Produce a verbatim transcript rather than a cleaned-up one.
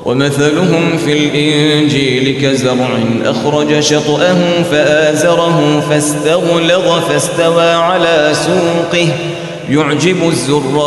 ومثلهم في الإنجيل كزرع أخرج شطأه فآزره فاستغلظ فاستوى على سوقه يعجب الزراع